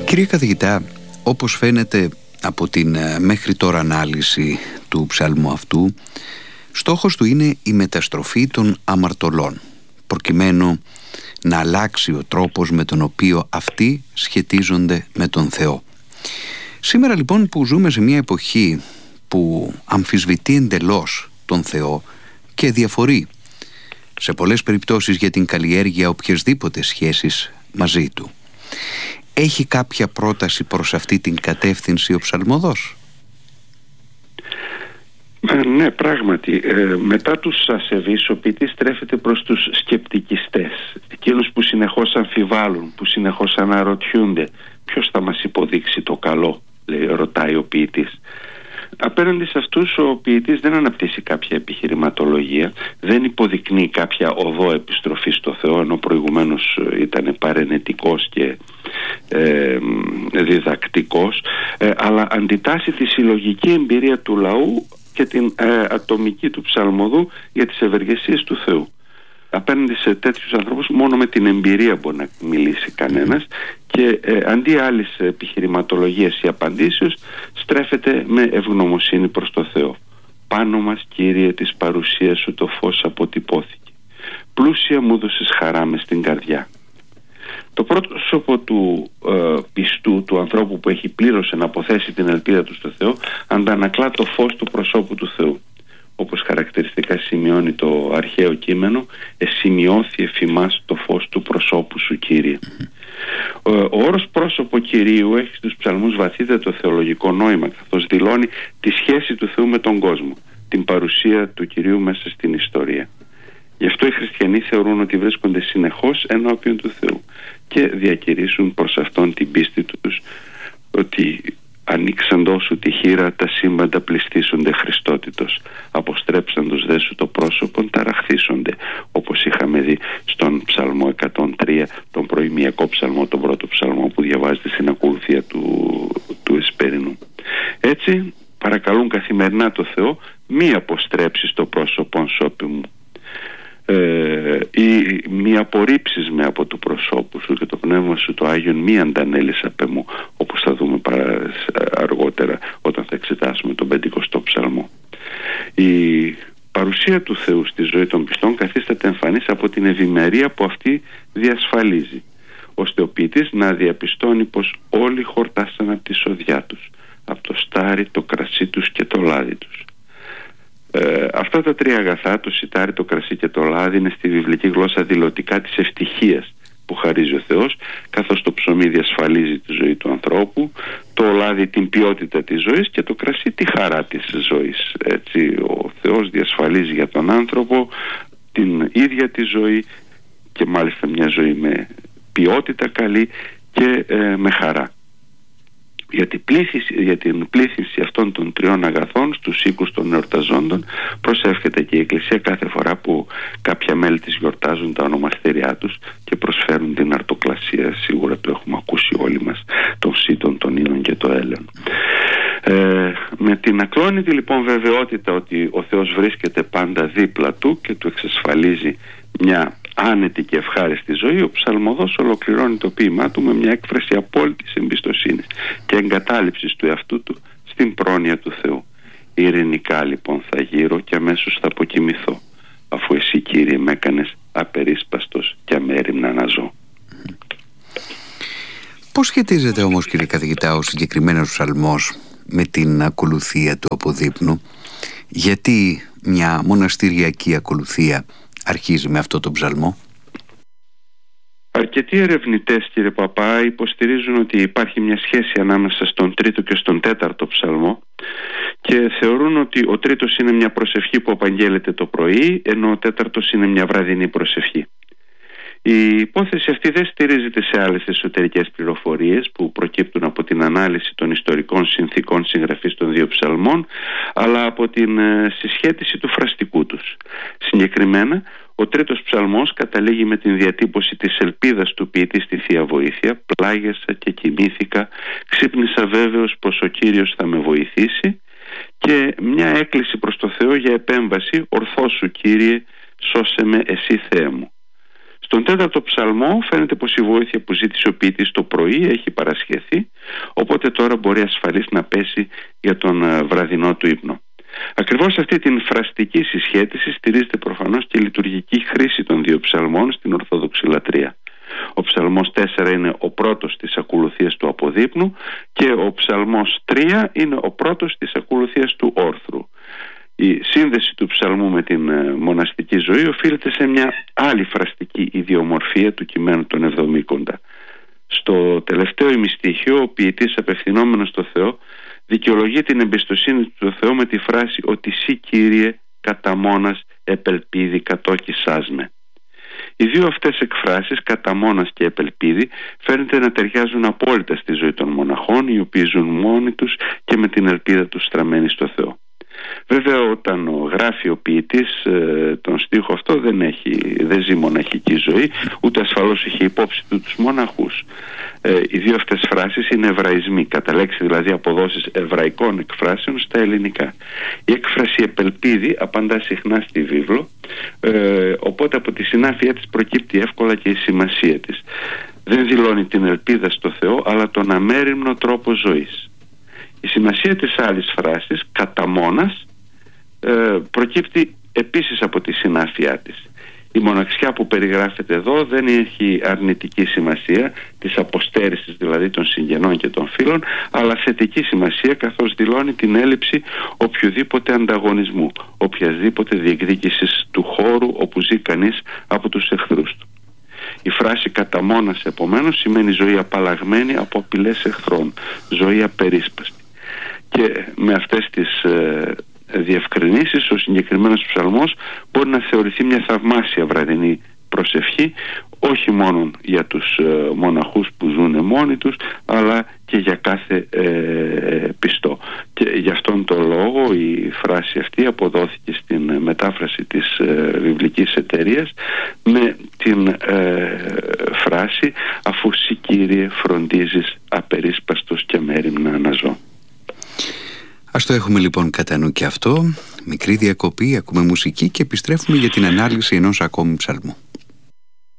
Κύριε καθηγητά, όπως φαίνεται από την μέχρι τώρα ανάλυση του ψαλμού αυτού, στόχος του είναι η μεταστροφή των αμαρτωλών, προκειμένου να αλλάξει ο τρόπος με τον οποίο αυτοί σχετίζονται με τον Θεό. Σήμερα λοιπόν που ζούμε σε μια εποχή που αμφισβητεί εντελώς τον Θεό και διαφορεί σε πολλές περιπτώσεις για την καλλιέργεια οποιασδήποτε σχέσεις μαζί του, έχει κάποια πρόταση προς αυτή την κατεύθυνση ο ψαλμοδός? Ναι, πράγματι. Μετά τους ασεβείς, ο ποιητής στρέφεται προς τους σκεπτικιστές, εκείνους που συνεχώς αμφιβάλλουν, που συνεχώς αναρωτιούνται ποιος θα μας υποδείξει το καλό, ρωτάει ο ποιητής. Απέναντι σε αυτούς ο ποιητής δεν αναπτύσσει κάποια επιχειρηματολογία, δεν υποδεικνύει κάποια οδό επιστροφή στο Θεό, ενώ προηγουμένως ήταν παρενετικός και διδακτικός, αλλά αντιτάσσει τη συλλογική εμπειρία του λαού και την ατομική του ψαλμοδού για τις ευεργεσίες του Θεού. Απέναντι σε τέτοιους ανθρώπους μόνο με την εμπειρία μπορεί να μιλήσει κανένας, και αντί άλλης επιχειρηματολογίας ή απαντήσεως στρέφεται με ευγνωμοσύνη προς το Θεό. «Πάνω μας, Κύριε, της παρουσίας σου το φως αποτυπώθηκε. Πλούσια μου δώσες χαρά μες στην καρδιά». Το πρόσωπο του πιστού, του ανθρώπου που έχει πλήρως εναποθέσει την ελπίδα του στο Θεό, αντανακλά το φως του προσώπου του Θεού. Όπως χαρακτηριστικά σημειώνει το αρχαίο κείμενο, «Εσημειώθη εφημάς το φως του προσώπου σου, Κύριε». Ο όρος πρόσωπο Κυρίου έχει στους ψαλμούς βαθύτερο θεολογικό νόημα, καθώς δηλώνει τη σχέση του Θεού με τον κόσμο, την παρουσία του Κυρίου μέσα στην ιστορία. Γι' αυτό οι χριστιανοί θεωρούν ότι βρίσκονται συνεχώς ενώπιον του Θεού και διακηρύσουν προς Αυτόν την πίστη τους, ότι ανοίξαντός σου τη χείρα τα σύμπαντα πληστήσονται Χριστότητος, αποστρέψαντος δε σου το πρόσωπον ταραχθήσονται, όπως είχαμε δει στον ψαλμό 103, τον προημιακό ψαλμό, τον πρώτο ψαλμό που διαβάζεται στην ακολουθία του Εσπερινού. Έτσι παρακαλούν καθημερινά το Θεό, μη αποστρέψεις το πρόσωπον σώπη μου, ή μη απορρίψεις με από του προσώπου σου, και το πνεύμα σου το Άγιον μη αντανέλεις απ' εμού, όπως θα δούμε αργότερα όταν θα εξετάσουμε τον 50ο ψαλμό. Η παρουσία του Θεού στη ζωή των πιστών καθίσταται εμφανής από την ευημερία που αυτή διασφαλίζει, ώστε ο ποιητής να διαπιστώνει πως όλοι χορτάσαν από τη σοδιά τους, από το στάρι, το κρασί τους και το λάδι τους. Αυτά τα τρία αγαθά, το σιτάρι, το κρασί και το λάδι, είναι στη βιβλική γλώσσα δηλωτικά της ευτυχίας που χαρίζει ο Θεός, καθώς το ψωμί διασφαλίζει τη ζωή του ανθρώπου, το λάδι την ποιότητα της ζωής και το κρασί τη χαρά της ζωής. Έτσι, ο Θεός διασφαλίζει για τον άνθρωπο την ίδια τη ζωή, και μάλιστα μια ζωή με ποιότητα καλή και με χαρά. Για την πλήθυνση αυτών των τριών αγαθών στους οίκους των εορταζόντων προσεύχεται και η Εκκλησία κάθε φορά που κάποια μέλη της γιορτάζουν τα ονομαστήριά τους και προσφέρουν την αρτοκλασία. Σίγουρα το έχουμε ακούσει όλοι μας, των σύτων, των ίνων και το έλεον. Με την ακλόνητη λοιπόν βεβαιότητα ότι ο Θεός βρίσκεται πάντα δίπλα του και του εξασφαλίζει μια άνετη και ευχάριστη ζωή, ο ψαλμοδός ολοκληρώνει το ποίημά του με μια έκφραση απόλυτης εμπιστοσύνης και εγκατάλειψης του εαυτού του στην πρόνοια του Θεού. «Ειρηνικά λοιπόν θα γύρω και αμέσως θα αποκοιμηθώ, αφού εσύ, Κύριε, με έκανες απερίσπαστος και αμέριμνα να ζω». Πώς σχετίζεται όμως, κύριε καθηγητά, ο συγκεκριμένος ψαλμός με την ακολουθία του αποδείπνου? Γιατί μια μοναστηριακή ακολουθία αρχίζει με αυτό το ψαλμό? Αρκετοί ερευνητές, κύριε Παπά, υποστηρίζουν ότι υπάρχει μια σχέση ανάμεσα στον τρίτο και στον τέταρτο ψαλμό και θεωρούν ότι ο τρίτος είναι μια προσευχή που απαγγέλλεται το πρωί, ενώ ο τέταρτος είναι μια βραδινή προσευχή. Η υπόθεση αυτή δεν στηρίζεται σε άλλες εσωτερικές πληροφορίες που προκύπτουν από την ανάλυση των ιστορικών συνθήκων συγγραφής των δύο ψαλμών, αλλά από την συσχέτιση του φραστικού τους. Συγκεκριμένα, ο τρίτος ψαλμός καταλήγει με την διατύπωση της ελπίδας του ποιητή στη Θεία Βοήθεια. «Πλάγιασα και κοιμήθηκα, ξύπνησα βέβαιος πως ο Κύριος θα με βοηθήσει», και μια έκκληση προς το Θεό για επέμβαση. «Ορθώσου, Κύριε, σώσε με εσύ, Θεέ μου». Στον 4ο ψαλμό φαίνεται πως η βοήθεια που ζήτησε ο ποιητής το πρωί έχει παρασχεθεί, οπότε τώρα μπορεί ασφαλής να πέσει για τον βραδινό του ύπνο. Ακριβώς αυτή την φραστική συσχέτιση στηρίζεται προφανώς και η λειτουργική χρήση των δύο ψαλμών στην Ορθόδοξη λατρεία. Ο ψαλμός 4 είναι ο πρώτος της ακολουθίας του αποδείπνου και ο ψαλμός 3 είναι ο πρώτος της ακολουθίας του όρθρου. Η σύνδεση του ψαλμού με την μοναστική ζωή οφείλεται σε μια άλλη φραστική ιδιομορφία του κειμένου των Εβδομήκοντα. Στο τελευταίο ημιστίχιο, ο ποιητής, απευθυνόμενος στο Θεό, δικαιολογεί την εμπιστοσύνη του στο Θεό με τη φράση ότι «Συ Κύριε κατά μόνας επελπίδη κατόκισάς με». Οι δύο αυτές εκφράσεις, κατά μόνας και επελπίδη, φαίνεται να ταιριάζουν απόλυτα στη ζωή των μοναχών, οι οποίοι ζουν μόνοι τους και με την ελπίδα τους στραμμένοι στο Θεό. Βέβαια, όταν γράφει ο ποιητής τον στίχο αυτό, δεν ζει μοναχική ζωή, ούτε ασφαλώς είχε υπόψη του τους μοναχούς. Οι δύο αυτές φράσεις είναι εβραϊσμοί, κατά λέξη δηλαδή αποδόσεις εβραϊκών εκφράσεων στα ελληνικά. Η έκφραση επελπίδη απαντά συχνά στη βίβλο, οπότε από τη συνάφεια της προκύπτει εύκολα και η σημασία της. Δεν δηλώνει την ελπίδα στο Θεό, αλλά τον αμέριμνο τρόπο ζωής. Η σημασία της άλλης φράσης, κατά μόνας, προκύπτει επίσης από τη συνάφειά της. Η μοναξιά που περιγράφεται εδώ δεν έχει αρνητική σημασία, της αποστέρησης δηλαδή των συγγενών και των φίλων, αλλά θετική σημασία, καθώς δηλώνει την έλλειψη οποιοδήποτε ανταγωνισμού, οποιασδήποτε διεκδίκησης του χώρου όπου ζει κανείς από τους εχθρούς του. Η φράση κατά μόνας επομένως σημαίνει ζωή απαλλαγμένη από απειλές εχθρών, ζωή απερίσπαστη. Και με αυτές τις διευκρινήσεις ο συγκεκριμένος ψαλμός μπορεί να θεωρηθεί μια θαυμάσια βραδινή προσευχή, όχι μόνο για τους μοναχούς που ζουν μόνοι τους, αλλά και για κάθε πιστό. Και γι' αυτόν τον λόγο η φράση αυτή αποδόθηκε στην μετάφραση της βιβλικής εταιρείας με την φράση «Αφού Συ Κύριε φροντίζεις απερίσπαστος και αμέριμνα να ζω». Ας το έχουμε λοιπόν κατά νου και αυτό. Μικρή διακοπή, ακούμε μουσική και επιστρέφουμε για την ανάλυση ενός ακόμη ψαλμού.